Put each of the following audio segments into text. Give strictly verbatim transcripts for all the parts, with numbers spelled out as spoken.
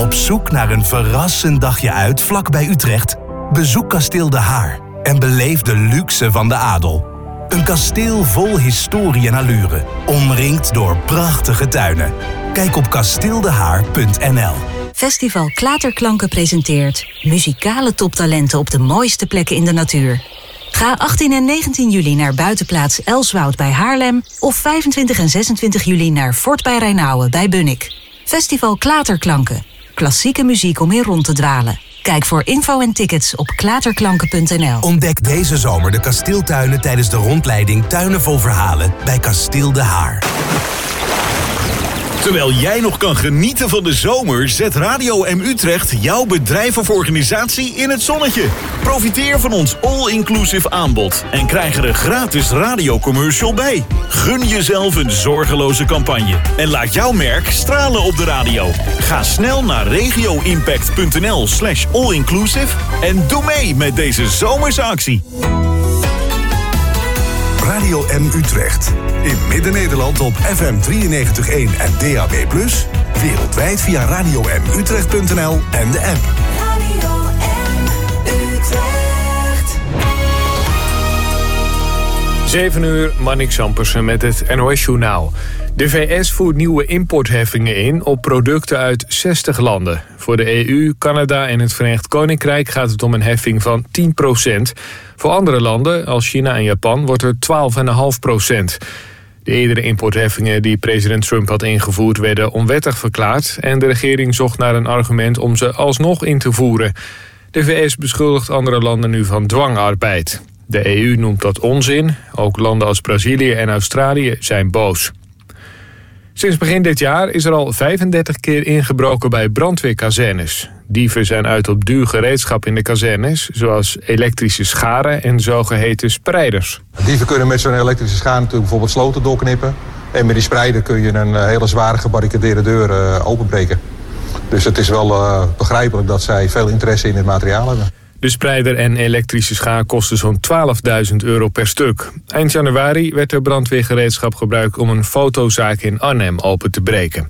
Op zoek naar een verrassend dagje uit vlak bij Utrecht? Bezoek Kasteel De Haar en beleef de luxe van de adel. Een kasteel vol historie en allure, omringd door prachtige tuinen. Kijk op kasteeldehaar punt n l. Festival Klaterklanken presenteert muzikale toptalenten op de mooiste plekken in de natuur. Ga achttien en negentien juli naar buitenplaats Elswoud bij Haarlem of vijfentwintig en zesentwintig juli naar Fort bij Rijnauwen bij Bunnik. Festival Klaterklanken. Klassieke muziek om in rond te dwalen. Kijk voor info en tickets op klaterklanken punt n l. Ontdek deze zomer de kasteeltuinen tijdens de rondleiding Tuinen vol Verhalen bij Kasteel De Haar. Terwijl jij nog kan genieten van de zomer, zet Radio M Utrecht jouw bedrijf of organisatie in het zonnetje. Profiteer van ons all-inclusive aanbod en krijg er een gratis radiocommercial bij. Gun jezelf een zorgeloze campagne en laat jouw merk stralen op de radio. Ga snel naar regioimpact punt n l slash all-inclusive en doe mee met deze zomerse actie. Radio M Utrecht. In Midden-Nederland op F M drieënnegentig komma één en D A B plus. Wereldwijd via radio m utrecht punt n l en de app. Radio M Utrecht. zeven uur, Mannik Sampersen met het N O S-journaal. De V S voert nieuwe importheffingen in op producten uit zestig landen. Voor de E U, Canada en het Verenigd Koninkrijk gaat het om een heffing van tien procent. Voor andere landen, als China en Japan, wordt er twaalf komma vijf procent. De eerdere importheffingen die president Trump had ingevoerd werden onwettig verklaard en de regering zocht naar een argument om ze alsnog in te voeren. De V S beschuldigt andere landen nu van dwangarbeid. De E U noemt dat onzin. Ook landen als Brazilië en Australië zijn boos. Sinds begin dit jaar is er al vijfendertig keer ingebroken bij brandweerkazernes. Dieven zijn uit op duur gereedschap in de kazernes, zoals elektrische scharen en zogeheten spreiders. Dieven kunnen met zo'n elektrische schaar natuurlijk bijvoorbeeld sloten doorknippen. En met die spreider kun je een hele zware gebarricadeerde deur uh, openbreken. Dus het is wel uh, begrijpelijk dat zij veel interesse in het materiaal hebben. De spreider en elektrische schaar kosten zo'n twaalfduizend euro per stuk. Eind januari werd er brandweergereedschap gebruikt om een fotozaak in Arnhem open te breken.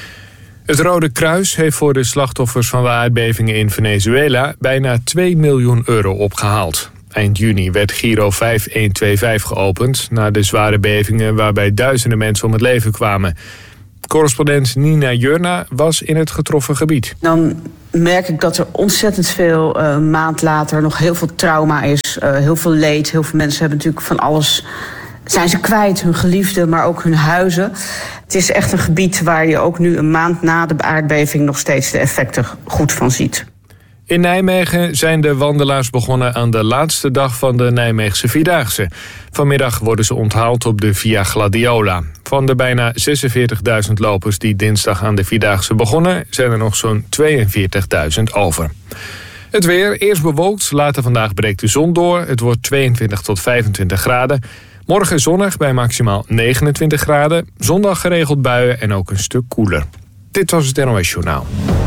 Het Rode Kruis heeft voor de slachtoffers van de aardbevingen in Venezuela bijna twee miljoen euro opgehaald. Eind juni werd Giro vijf een twee vijf geopend na de zware bevingen waarbij duizenden mensen om het leven kwamen. Correspondent Nina Jurna was in het getroffen gebied. Dan merk ik dat er ontzettend veel uh, maand later nog heel veel trauma is. Uh, heel veel leed. Heel veel mensen hebben natuurlijk van alles. Zijn ze kwijt, hun geliefden, maar ook hun huizen. Het is echt een gebied waar je ook nu een maand na de aardbeving nog steeds de effecten goed van ziet. In Nijmegen zijn de wandelaars begonnen aan de laatste dag van de Nijmeegse Vierdaagse. Vanmiddag worden ze onthaald op de Via Gladiola. Van de bijna zesenveertigduizend lopers die dinsdag aan de Vierdaagse begonnen, zijn er nog zo'n tweeënveertigduizend over. Het weer, eerst bewolkt, later vandaag breekt de zon door. Het wordt tweeëntwintig tot vijfentwintig graden. Morgen zonnig bij maximaal negenentwintig graden. Zondag geregeld buien en ook een stuk koeler. Dit was het N O S-journaal.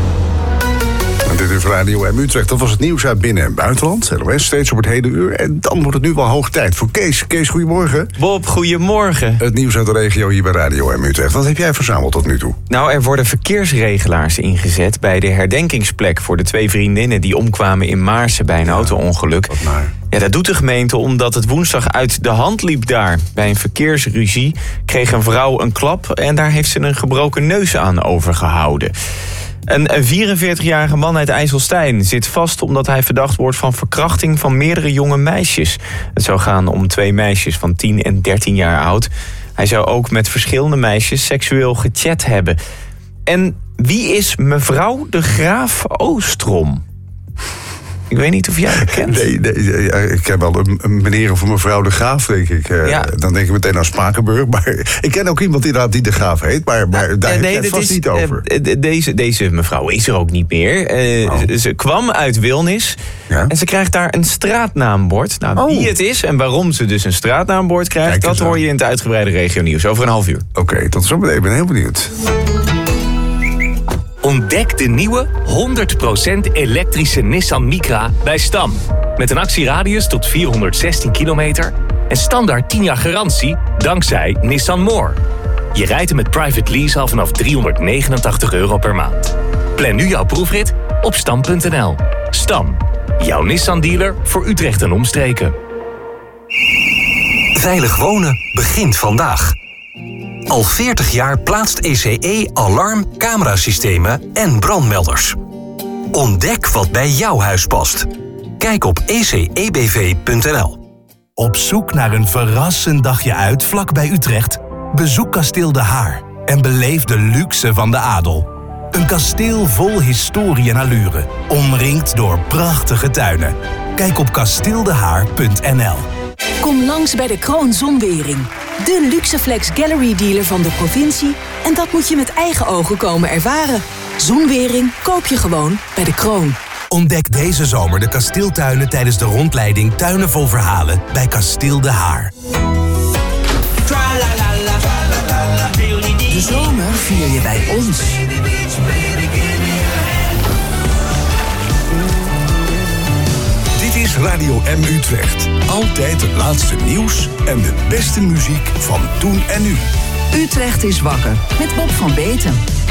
Dit is Radio M Utrecht. Dat was het nieuws uit binnen- en buitenland. N O S steeds op het hele uur. En dan wordt het nu wel hoog tijd voor Kees. Kees, goedemorgen. Bob, goedemorgen. Het nieuws uit de regio hier bij Radio M Utrecht. Wat heb jij verzameld tot nu toe? Nou, er worden verkeersregelaars ingezet bij de herdenkingsplek voor de twee vriendinnen die omkwamen in Maarsen bij een ja, auto-ongeluk. Wat maar. Ja, dat doet de gemeente omdat het woensdag uit de hand liep daar. Bij een verkeersruzie kreeg een vrouw een klap en daar heeft ze een gebroken neus aan overgehouden. Een vierenveertigjarige man uit IJsselstein zit vast omdat hij verdacht wordt van verkrachting van meerdere jonge meisjes. Het zou gaan om twee meisjes van tien en dertien jaar oud. Hij zou ook met verschillende meisjes seksueel gechat hebben. En wie is mevrouw de Graaf Oostrom? Ik weet niet of jij het kent. Nee, nee, ik ken wel een, een meneer of een mevrouw de Graaf, denk ik. Ja. Dan denk ik meteen aan Spakenburg. Maar ik ken ook iemand inderdaad die de Graaf heet. Maar, maar ja, daar nee, heb je het vast is, niet over. Uh, deze, deze mevrouw is er ook niet meer. Uh, oh. ze, ze kwam uit Wilnis. Ja? En ze krijgt daar een straatnaambord. Nou, oh. Wie het is en waarom ze dus een straatnaambord krijgt... Kijk, dat hoor je in het uitgebreide regionieuws over een half uur. Oké, okay, tot zo meteen. Ik ben heel benieuwd. Ontdek de nieuwe honderd procent elektrische Nissan Micra bij Stam. Met een actieradius tot vierhonderdzestien kilometer en standaard tien jaar garantie dankzij Nissan More. Je rijdt hem met private lease al vanaf driehonderdnegenentachtig euro per maand. Plan nu jouw proefrit op stam punt n l. Stam, jouw Nissan-dealer voor Utrecht en omstreken. Veilig wonen begint vandaag. Al veertig jaar plaatst E C E alarm, camerasystemen en brandmelders. Ontdek wat bij jouw huis past. Kijk op e c e b v punt n l. Op zoek naar een verrassend dagje uit vlak bij Utrecht? Bezoek Kasteel De Haar en beleef de luxe van de adel. Een kasteel vol historie en allure, omringd door prachtige tuinen. Kijk op kasteel de haar punt n l. Kom langs bij de Kroon Zonwering. De Luxeflex Gallery dealer van de provincie. En dat moet je met eigen ogen komen ervaren. Zonwering koop je gewoon bij de Kroon. Ontdek deze zomer de kasteeltuinen tijdens de rondleiding Tuinen vol Verhalen bij Kasteel De Haar. De zomer vier je bij ons. Dit is Radio M Utrecht. Altijd het laatste nieuws en de beste muziek van toen en nu. Utrecht is wakker met Bob van Beten.